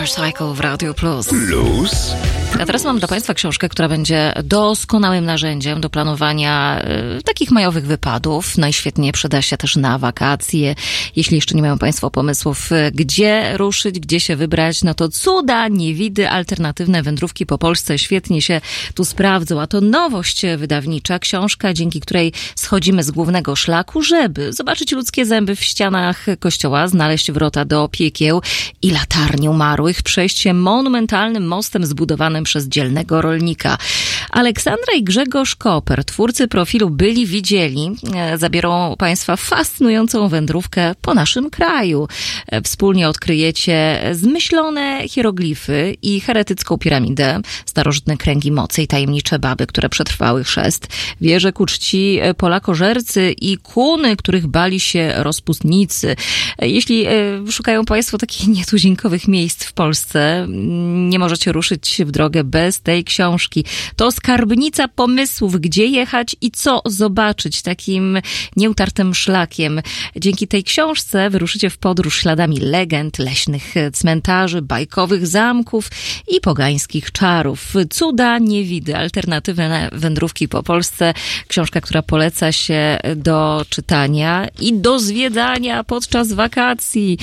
Cycle w Radio Plus. A teraz mam dla Państwa książkę, która będzie doskonałym narzędziem do planowania takich majowych wypadów. Najświetniej przyda się też na wakacje. Jeśli jeszcze nie mają Państwo pomysłów, gdzie ruszyć, gdzie się wybrać, no to cuda, niewidy, alternatywne wędrówki po Polsce świetnie się tu sprawdzą. A to nowość wydawnicza, książka, dzięki której schodzimy z głównego szlaku, żeby zobaczyć ludzkie zęby w ścianach kościoła, znaleźć wrota do piekieł i latarni umarłych, przejść się monumentalnym mostem zbudowanym przez dzielnego rolnika. Aleksandra i Grzegorz Koper, twórcy profilu Byli Widzieli, zabiorą Państwa w fascynującą wędrówkę po naszym kraju. Wspólnie odkryjecie zmyślone hieroglify i heretycką piramidę, starożytne kręgi mocy i tajemnicze baby, które przetrwały chrzest, wieże ku czci polakożercy i kuny, których bali się rozpustnicy. Jeśli szukają Państwo takich nietuzinkowych miejsc w Polsce, nie możecie ruszyć w drogę bez tej książki. To skarbnica pomysłów, gdzie jechać i co zobaczyć takim nieutartym szlakiem. Dzięki tej książce wyruszycie w podróż śladami legend, leśnych cmentarzy, bajkowych zamków i pogańskich czarów. Cuda, niewidy, alternatywne wędrówki po Polsce. Książka, która poleca się do czytania i do zwiedzania podczas wakacji.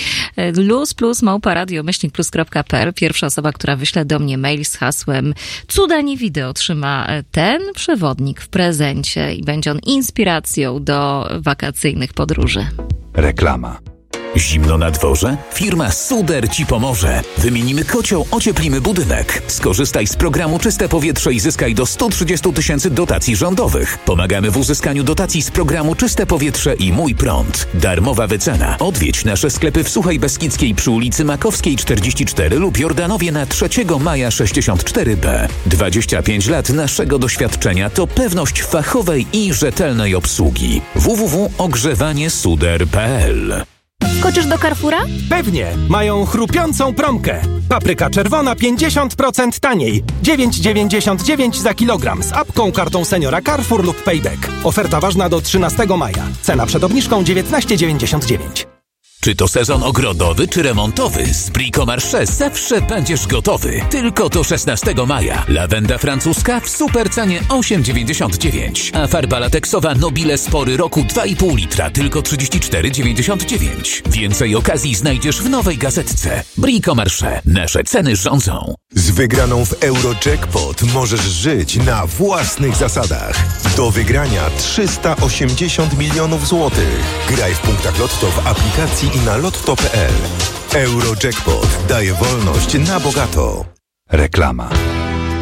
luz+małpa-radio-plus.pl. Pierwsza osoba, która wyśle do mnie mail z hasłem Cuda niewidy, otrzyma ten przewodnik w prezencie i będzie on inspiracją do wakacyjnych podróży. Reklama. Zimno na dworze? Firma Suder Ci pomoże. Wymienimy kocioł, ocieplimy budynek. Skorzystaj z programu Czyste Powietrze i zyskaj do 130 000 dotacji rządowych. Pomagamy w uzyskaniu dotacji z programu Czyste Powietrze i Mój Prąd. Darmowa wycena. Odwiedź nasze sklepy w Suchej Beskidzkiej przy ulicy Makowskiej 44 lub Jordanowie na 3 maja 64B. 25 lat naszego doświadczenia to pewność fachowej i rzetelnej obsługi. www.ogrzewaniesuder.pl. Skoczysz do Carrefoura? Pewnie! Mają chrupiącą promkę. Papryka czerwona 50% taniej. 9,99 za kilogram z apką, kartą seniora Carrefour lub Payback. Oferta ważna do 13 maja. Cena przed obniżką 19,99. Czy to sezon ogrodowy czy remontowy? Z Brico Marché zawsze będziesz gotowy. Tylko do 16 maja. Lawenda francuska w super cenie 8,99. A farba lateksowa Nobile Spory roku 2,5 litra tylko 34,99. Więcej okazji znajdziesz w nowej gazetce. Brico Marché. Nasze ceny rządzą. Z wygraną w Eurojackpot możesz żyć na własnych zasadach. Do wygrania 380 milionów złotych. Graj w punktach Lotto w aplikacji i na lotto.pl. Eurojackpot daje wolność na bogato. Reklama.